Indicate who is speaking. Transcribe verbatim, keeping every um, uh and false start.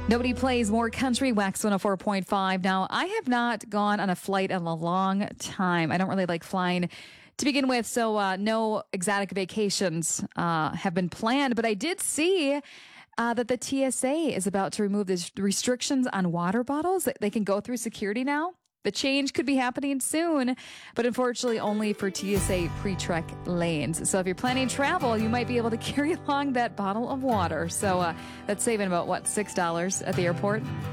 Speaker 1: Nobody plays more country. Wax one oh four point five. Now, I have not gone on a flight in a long time. I don't really like flying to begin with, so uh, no exotic vacations uh, have been planned. But I did see uh, that the T S A is about to remove the restrictions on water bottles. They can go through security now. The change could be happening soon, but unfortunately only for T S A pre-trek lanes. So if you're planning travel, you might be able to carry along that bottle of water. So uh, that's saving about, what, six dollars at the airport?